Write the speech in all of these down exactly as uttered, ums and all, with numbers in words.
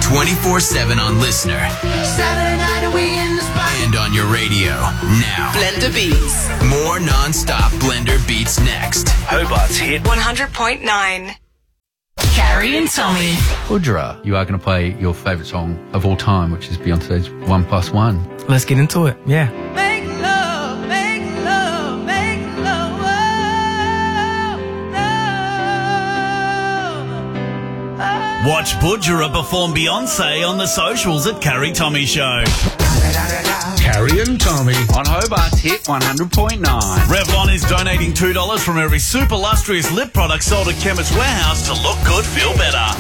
twenty-four seven on Listener. Saturday night are we in the spot? And on your radio. Now. Blender Beats. More non-stop Blender Beats next. Hobart's hit one hundred point nine. Carrie and Tommy. Budra, you are going to play your favourite song of all time, which is Beyonce's One Plus One. Let's get into it, yeah. Make love, make love, make love, oh, oh. Watch Budra perform Beyonce on the socials at Carrie Tommy Show. Carrie and Tommy On Hobart's hit one hundred point nine. Revlon is donating two dollars from every super lustrous lip product sold at Chemist Warehouse to look good, feel better.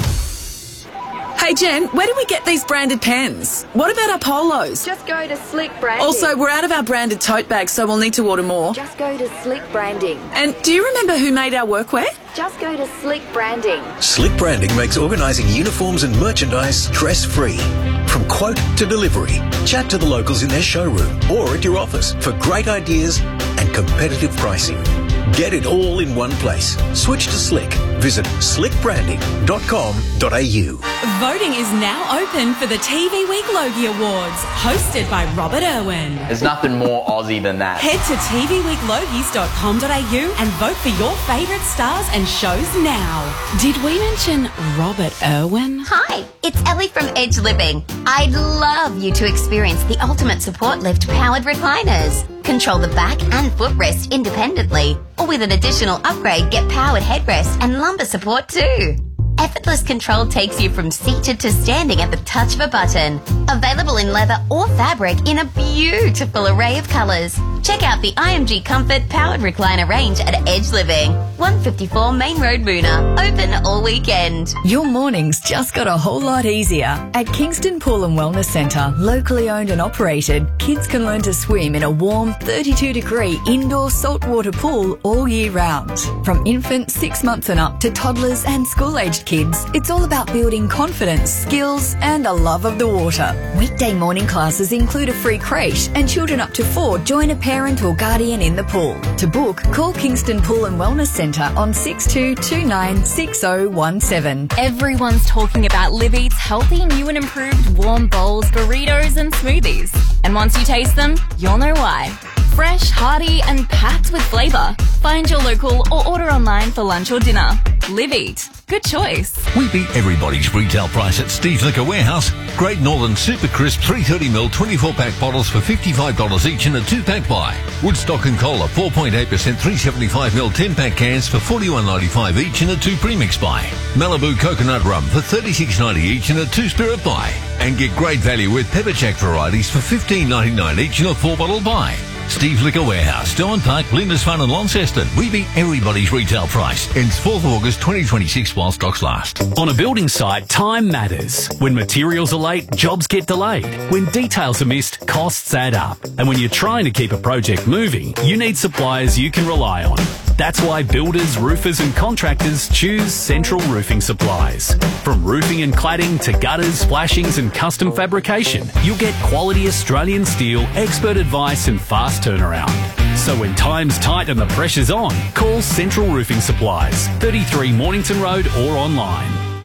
Hey Jen, where do we get these branded pens? What about our polos? Just go to Slick Branding. Also, we're out of our branded tote bags, so we'll need to order more. Just go to Slick Branding. And do you remember who made our workwear? Just go to Slick Branding. Slick Branding makes organising uniforms and merchandise stress-free. From quote to delivery, chat to the locals in their showroom or at your office for great ideas and competitive pricing. Get it all in one place. Switch to Slick. Visit slick branding dot com dot a u. Voting is now open for the T V Week Logie Awards, hosted by Robert Irwin. There's nothing more Aussie than that. Head to t v week logies dot com dot a u and vote for your favourite stars and shows now. Did we mention Robert Irwin? Hi, it's Ellie from Edge Living. I'd love you to experience the ultimate support lift powered recliners. Control the back and footrest independently, or with an additional upgrade, get powered headrest and lumbar support too. Effortless control takes you from seated to standing at the touch of a button. Available in leather or fabric in a beautiful array of colours. Check out the I M G Comfort Powered Recliner range at Edge Living, one fifty-four Main Road, Moona. Open all weekend. Your mornings just got a whole lot easier. At Kingston Pool and Wellness Centre, locally owned and operated, kids can learn to swim in a warm thirty-two degree indoor saltwater pool all year round. From infants six months and up to toddlers and school-aged kids, it's all about building confidence, skills and a love of the water. Weekday morning classes include a free crèche and children up to four join a parent or guardian in the pool. To book, call Kingston Pool and Wellness Centre on six two two nine six oh one seven. Everyone's talking about Live Eat's healthy, new and improved warm bowls, burritos and smoothies. And once you taste them, you'll know why. Fresh, hearty and packed with flavour. Find your local or order online for lunch or dinner. Live Eat. Good choice. We beat everybody's retail price at Steve's Liquor Warehouse. Great Northern Super Crisp three thirty mil twenty-four pack bottles for fifty-five dollars each in a two pack buy. Woodstock and Cola four point eight percent three seventy-five mil ten pack cans for forty-one ninety-five each in a two premix buy. Malibu Coconut Rum for thirty-six ninety each in a two spirit buy. And get great value with Pepper Jack varieties for fifteen ninety-nine each in a four bottle buy. Steve's Liquor Warehouse, Darwin Park, Lindisfarne and Launceston. We beat everybody's retail price. Ends fourth of August twenty twenty-six while stocks last. On a building site, time matters. When materials are late, jobs get delayed. When details are missed, costs add up. And when you're trying to keep a project moving, you need suppliers you can rely on. That's why builders, roofers and contractors choose Central Roofing Supplies. From roofing and cladding to gutters, flashings and custom fabrication, you'll get quality Australian steel, expert advice and fast turnaround. So when time's tight and the pressure's on, call Central Roofing Supplies, thirty-three Mornington Road or online.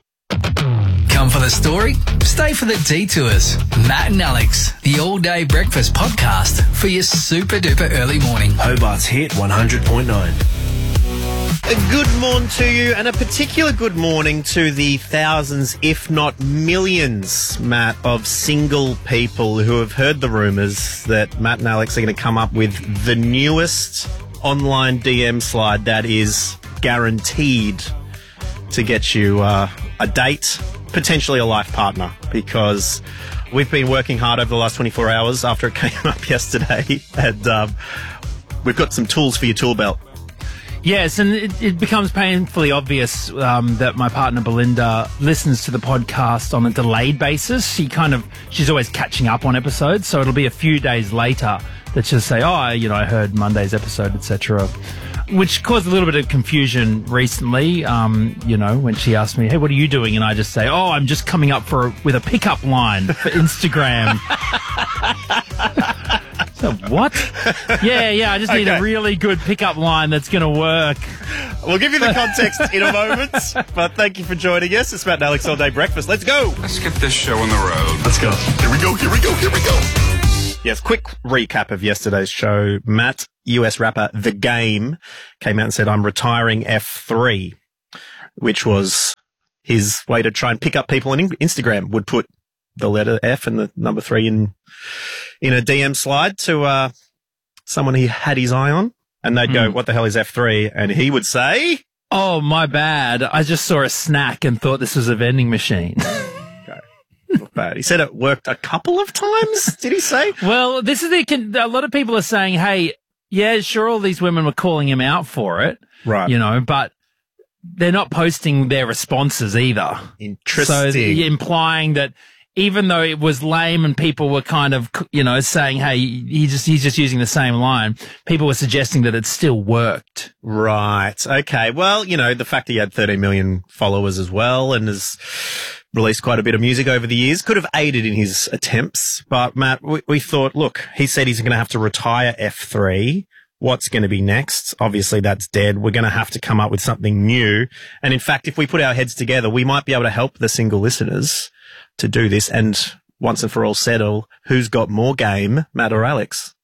Come for the story, stay for the detours. Matt and Alex, the all-day breakfast podcast for your super duper early morning. Hobart's hit one hundred point nine. A good morning to you, and a particular good morning to the thousands, if not millions, Matt, of single people who have heard the rumours that Matt and Alex are going to come up with the newest online D M slide that is guaranteed to get you uh, a date, potentially a life partner, because we've been working hard over the last twenty-four hours after it came up yesterday, and um, we've got some tools for your tool belt. Yes, and it, it becomes painfully obvious um, that my partner Belinda listens to the podcast on a delayed basis. She kind of, she's always catching up on episodes, so it'll be a few days later that she'll say, oh, you know, I heard Monday's episode, et cetera, which caused a little bit of confusion recently, um, you know, when she asked me, hey, what are you doing? And I just say, oh, I'm just coming up for with a pickup line for Instagram. What? Yeah, yeah, I just need Okay. a really good pickup line that's going to work. We'll give you the context in a moment, but thank you for joining us. It's Matt and Alex All Day Breakfast. Let's go. Let's get this show on the road. Let's go. Here we go, here we go, here we go. Yes, quick recap of yesterday's show. Matt, U S rapper The Game, came out and said, I'm retiring F three, which was his way to try and pick up people on in- Instagram, would put the letter F and the number three in in a D M slide to uh, someone he had his eye on, and they'd go, what the hell is F three? And he would say... Oh, my bad. I just saw a snack and thought this was a vending machine. Not bad. He said it worked a couple of times, did he say? Well, this is the, a lot of people are saying, hey, yeah, sure, all these women were calling him out for it. Right. You know, but they're not posting their responses either. Interesting. So implying that even though it was lame and people were kind of, you know, saying, hey, he just, he's just using the same line, people were suggesting that it still worked. Right. Okay. Well, you know, the fact that he had thirteen million followers as well and has released quite a bit of music over the years could have aided in his attempts. But Matt, we, we thought, look, he said he's going to have to retire F three. What's going to be next? Obviously, that's dead. We're going to have to come up with something new. And in fact, if we put our heads together, we might be able to help the single listeners to do this. And once and for all settle, who's got more game, Matt or Alex?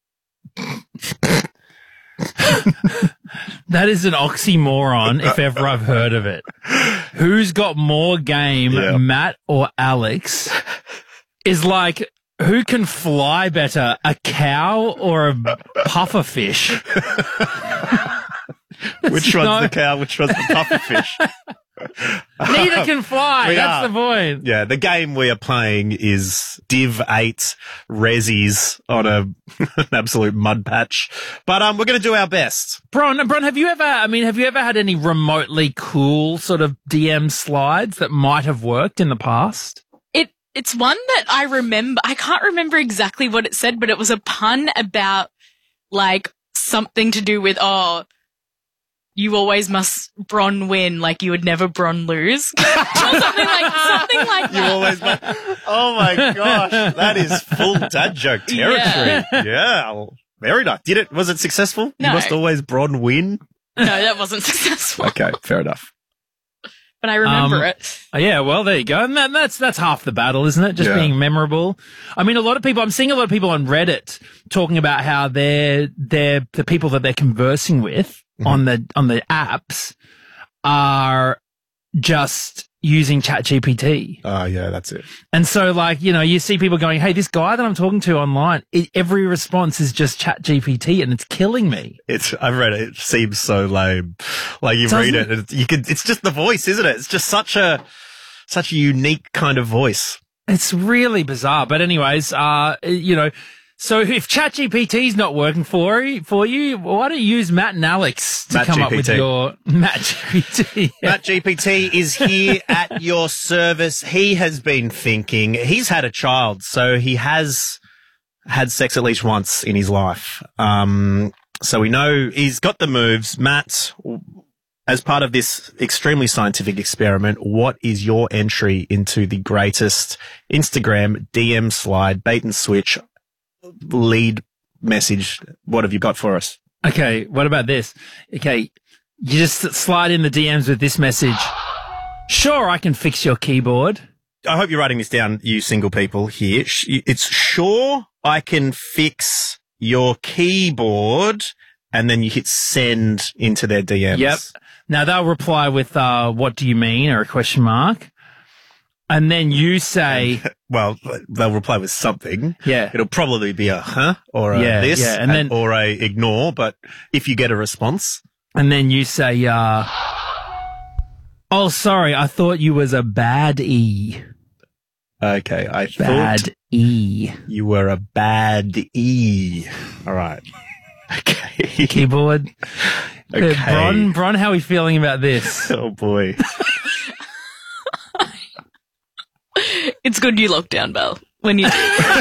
That is an oxymoron if ever I've heard of it. Who's got more game, Yeah. Matt or Alex, is like, who can fly better, a cow or a puffer fish? Which one's No. the cow? Which one's the puffer fish? Neither can fly. We That's are. the point. Yeah, the game we are playing is Div eight Resis on a an absolute mud patch. But um, we're going to do our best. Bron, Bron, have you ever, I mean, have you ever had any remotely cool sort of D M slides that might have worked in the past? It it's one that I remember. I can't remember exactly what it said, but it was a pun about like something to do with oh, you always must Bron win, like you would never Bron lose, or something like something like You that. always. Oh my gosh, that is full dad joke territory. Yeah, yeah, very nice. Did it? Was it successful? No. You must always Bron win. No, that wasn't successful. Okay, fair enough. But I remember Um, it. Oh, yeah, well, there you go. And that, that's that's half the battle, isn't it? Just Yeah. being memorable. I mean, a lot of people, I'm seeing a lot of people on Reddit talking about how they're, they're the people that they're conversing with Mm-hmm. on the on the apps are just using ChatGPT. Oh, yeah, that's it. And so, like, you know, you see people going, hey, this guy that I'm talking to online, it, every response is just ChatGPT and it's killing me. It's, I've read it. It seems so lame. Like you Doesn't read it, and it's, you could, it's just the voice, isn't it? It's just such a, such a unique kind of voice. It's really bizarre. But anyways, uh, you know, so if ChatGPT's not working for you, for you, why don't you use Matt and Alex to Matt come G up P T. with your Matt G P T? Matt G P T is here at your service. He has been thinking. He's had a child, so he has had sex at least once in his life. Um, so we know he's got the moves. Matt, as part of this extremely scientific experiment, what is your entry into the greatest Instagram D M slide, bait and switch, lead message? What have you got for us? Okay, what about this? Okay, you just slide in the D Ms with this message. Sure, I can fix your keyboard. I hope you're writing this down, you single people here. Sh- It's sure I can fix your keyboard, and then you hit send into their D Ms. Yep. Now they'll reply with, uh, what do you mean? Or a question mark. And then you say, Well, they'll reply with something. Yeah. It'll probably be a huh or a Yeah, this yeah, and then- or a ignore, but if you get a response. and then you say, uh, oh, sorry, I thought you was a bad E. Okay, I Bad thought E. you were a bad E. All right. Okay. Keyboard. Okay. Uh, Bron, Bron, how are we feeling about this? Oh, boy. It's good you locked down, Belle. When you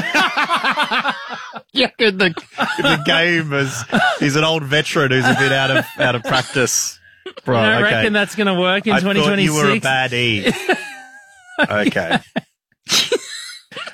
Yeah, in the, in the game, as he's an old veteran who's a bit out of out of practice. Right, I okay. reckon that's going to work in I twenty thought twenty-six. you were a bad E. Okay.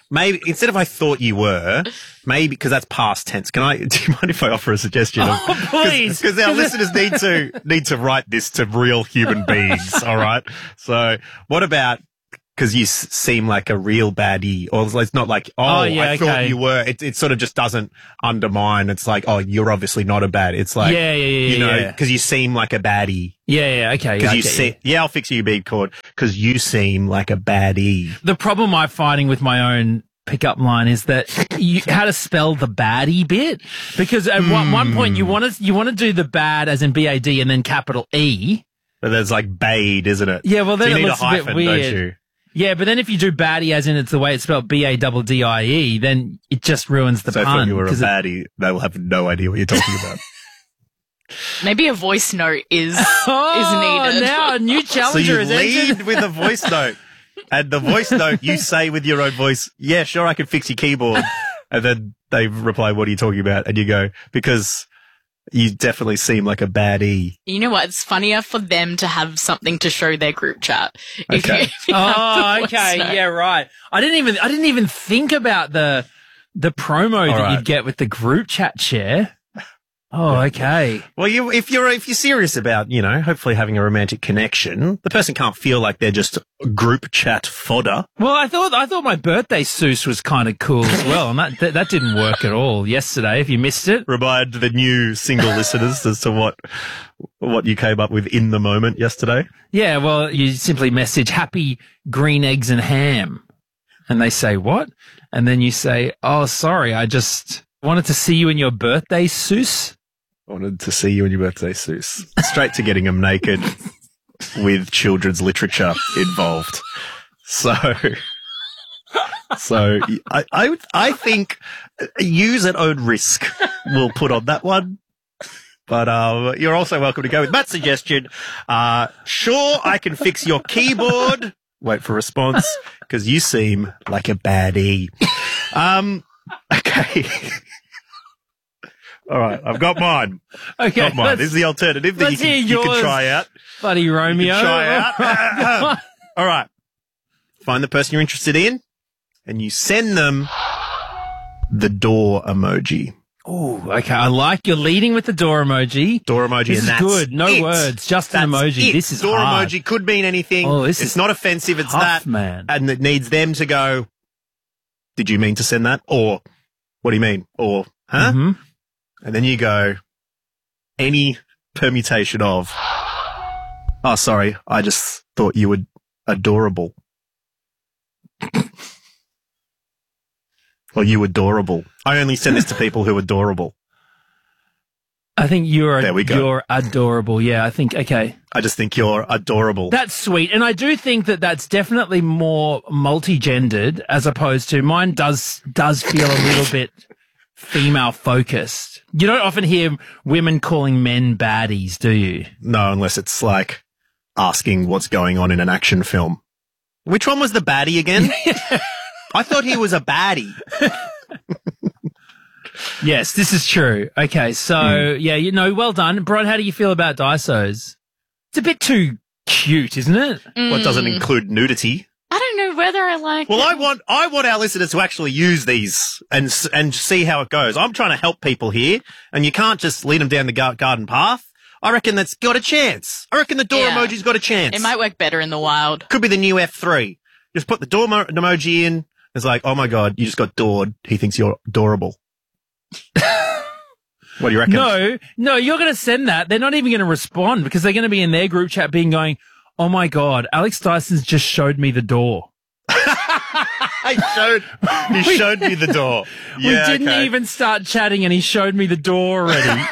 maybe instead of I thought you were, maybe because that's past tense. Can I? Do you mind if I offer a suggestion? Oh, please, because our listeners need to need to write this to real human beings. All right. So what about? Because you s- seem like a real baddie, or it's not like, oh, Oh, yeah, I thought okay. you were. It, it sort of just doesn't undermine. It's like, oh, you're obviously not a bad. It's like, Yeah, yeah, yeah, you know, yeah. because you seem like a baddie. Yeah, yeah, okay. Because I you get see, yeah, I'll fix you, bead cord. Because you seem like a baddie. The problem I'm finding with my own pickup line is that you how to spell the baddie bit, because at one, one point you want to you want to do the bad as in B A D and then capital E. But there's like bade, isn't it? Yeah, well then so you it need looks a a, hyphen, bit weird. don't you? Yeah, but then if you do baddie as in it's the way it's spelled B A D D I E, then it just ruins the So pun. if you were a 'cause it- baddie, they will have no idea what you're talking about. Maybe a voice note is Oh, is needed. now a new So challenger you is lead entered. with a voice note, and the voice note you say with your own voice, "Yeah, sure, I can fix your keyboard," and then they reply, "What are you talking about?" And you go, "Because you definitely seem like a baddie." You know what? It's funnier for them to have something to show their group chat. If Okay. you, if you have the Oh, voice okay, note. yeah, right. I didn't even I didn't even think about the the promo that right. you'd get with the group chat share. Oh, okay. Well, you if you're if you're serious about, you know, hopefully having a romantic connection, the person can't feel like they're just group chat fodder. Well, I thought I thought my birthday Seuss was kind of cool as well, and that, that that didn't work at all yesterday. If you missed it, Remind the new single listeners as to what what you came up with in the moment yesterday. yeah. Well, you simply message "Happy green eggs and ham," and they say what, and then you say, "Oh, sorry, I just wanted to see you in your birthday Seuss." I wanted to see you in your birthday, Seuss. Straight to getting them naked with children's literature involved. So, so I, I, would- I think use at own risk we'll put on that one. But um, you're also welcome to go with Matt's suggestion. Uh, sure, I can fix your keyboard. Wait for response because you seem like a baddie. Um, okay. All right, I've got mine. Okay, got mine. let's- This is the alternative that you let's can, hear you can yours, try out. Buddy Romeo. You can try out. All right. Find the person you're interested in, and you send them the door emoji. Oh, okay. I like you're leading with the door emoji. Door emoji, This and is that's good. No it. words, just That's an emoji. it. This is door hard. emoji could mean anything. Oh, this it's is not offensive. It's tough, that, man. and it needs them to go. Did you mean to send that? Or what do you mean? Or huh? Mhm. And then you go. Any permutation of. Oh, sorry. I just thought you were adorable. Or you adorable. I only send this to people who are adorable. I think you're There we go. you're adorable. Yeah, I think okay. I just think you're adorable. That's sweet, and I do think that that's definitely more multi-gendered as opposed to mine. Does does feel a little bit female focused. You don't often hear women calling men baddies, do you? No, unless it's like asking what's going on in an action film. Which one was the baddie again? I thought he was a baddie. Yes, this is true. Okay, so Hmm. yeah, you know, well done, Brian. How do you feel about Daisos? It's a bit too cute, isn't it? What doesn't include nudity? I don't know whether I like Well, it. I want I want our listeners to actually use these and s- and see how it goes. I'm trying to help people here, and you can't just lead them down the gar- garden path. I reckon that's got a chance. I reckon the door Yeah. emoji's got a chance. It might work better in the wild. Could be the new F three. Just put the door mo- emoji in. It's like, oh my god, you just got doored. He thinks you're adorable. What do you reckon? No, no, you're going to send that. They're not even going to respond because they're going to be in their group chat being going, oh my God, Alex Dyson's just showed me the door. I showed, he showed me the door. We Yeah, didn't okay. even start chatting and he showed me the door already.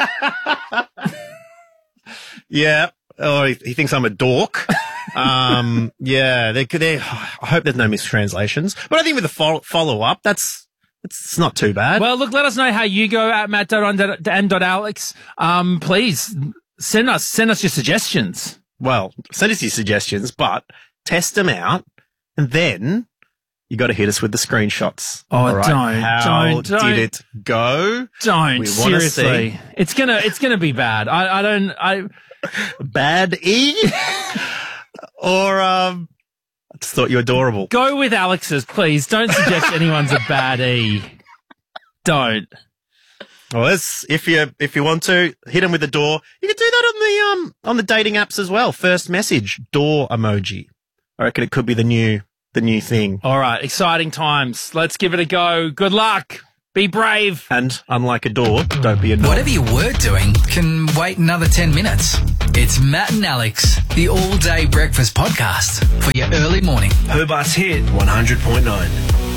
Yeah. Oh, he, he thinks I'm a dork. Um, yeah, they could, they, I hope there's no mistranslations, but I think with the follow, follow up, that's, it's, it's not too bad. Well, look, let us know how you go at Matt and Alex. Um, please send us, send us your suggestions. Well, send us your suggestions, but test them out and then you got to hit us with the screenshots. Oh, All right? don't, How don't, don't. did it go? Don't, We wanna seriously. see. It's gonna, it's gonna be bad. I, I don't, I, Bad E? Or, um, Just thought you were adorable. Go with Alex's, please. Don't suggest anyone's a bad E. Don't. Well, let's, if you if you want to hit him with the door, you can do that on the um on the dating apps as well. First message, door emoji. I reckon it could be the new the new thing. All right, exciting times. Let's give it a go. Good luck. Be brave. And unlike a door, don't be a knob. Whatever you were doing can wait another ten minutes. It's Matt and Alex, the all-day breakfast podcast for your early morning. Herbart's Hit one hundred point nine.